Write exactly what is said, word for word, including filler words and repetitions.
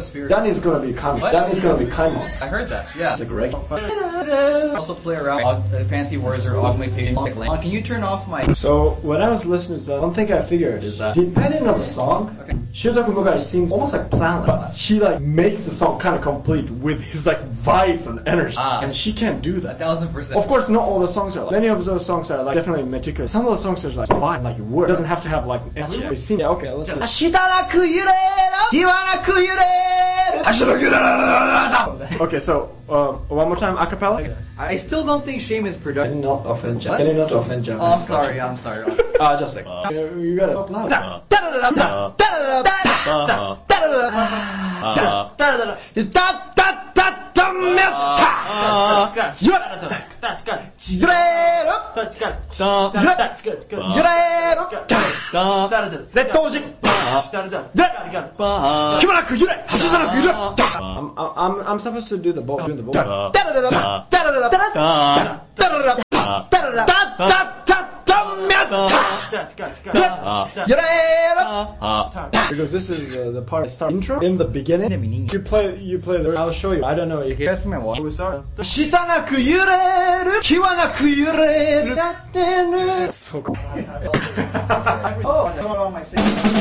sphere. That is gonna be Kaimon. That is gonna be Kaimon. I heard that, yeah. It's like a regular. Also play around aug- uh, fancy words or augmentation. Like, uh, can you turn off my... So when I was listening to that, one thing I figured is that depending on the song, Okay. Shiotaku Mugai sings almost like Planet, but he like makes the song kind of complete with his like vibes and energy, Ah. and she can't do A that. thousand percent. Of course, not all the songs are like. Many of those songs are like definitely meticulous. Some of those songs are like vibe, like word. It doesn't have to have like energy. They sing. Yeah, okay, let's. Okay, so uh, one more time, acapella. I still don't think shame is Can productive. you not offend Japan? What? Can you not offend Japan? Oh, I'm sorry, I'm sorry. Uh, just like you, you gotta talk loud. I'm, I'm, I'm supposed to do the boat. Doing the boat. Because this is uh, the part I start intro in the beginning. You play, you play the. I'll show you. I don't know. You can. That's my watch. So cool. Oh, I don't know my